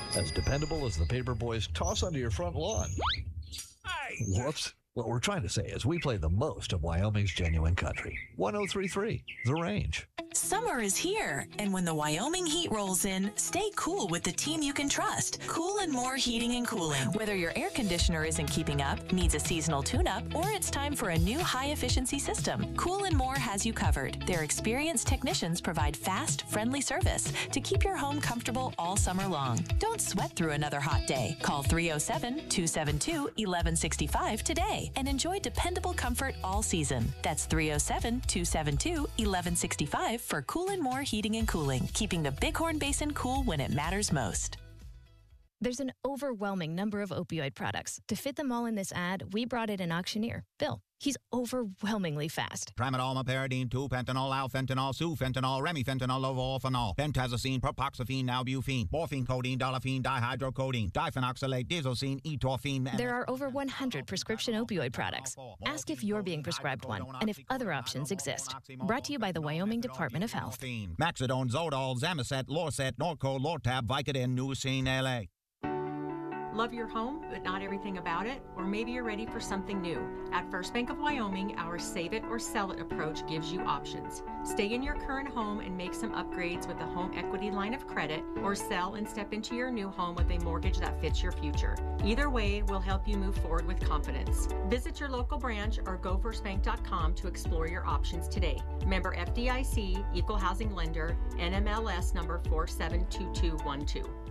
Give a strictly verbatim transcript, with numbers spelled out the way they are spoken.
As dependable as the paper boys toss onto your front lawn. Whoops. What we're trying to say is we play the most of Wyoming's genuine country. one oh three point three, The Range. Summer is here, and when the Wyoming heat rolls in, stay cool with the team you can trust. Cool and More Heating and Cooling. Whether your air conditioner isn't keeping up, needs a seasonal tune-up, or it's time for a new high-efficiency system, Cool and More has you covered. Their experienced technicians provide fast, friendly service to keep your home comfortable all summer long. Don't sweat through another hot day. Call three oh seven, two seven two, one one six five today and enjoy dependable comfort all season. That's three oh seven, two seven two, one one six five for Cool and More Heating and Cooling, keeping the Bighorn Basin cool when it matters most. There's an overwhelming number of opioid products. To fit them all in this ad, we brought in an auctioneer, Bill. He's overwhelmingly fast. Tramadol, meperidine, two fentanyl, alfentanol, sufentanol, remifentanil, lovofenol, pentazocine, propoxyphene, nalbuphine, morphine, codeine, dolafene, dihydrocodeine, diphenoxylate, disocene, etorphine. There are over one hundred prescription opioid products. Ask if you're being prescribed one and if other options exist. Brought to you by the Wyoming Department of Health. Maxidone, Zodol, Zamiset, Lorcet, Norco, Lortab, Vicodin, Nucine, L A. Love your home, but not everything about it? Or maybe you're ready for something new. At First Bank of Wyoming, our Save It or Sell It approach gives you options. Stay in your current home and make some upgrades with a home equity line of credit, or sell and step into your new home with a mortgage that fits your future. Either way, we'll help you move forward with confidence. Visit your local branch or go first bank dot com to explore your options today. Member F D I C, Equal Housing Lender, N M L S number four seven two two one two.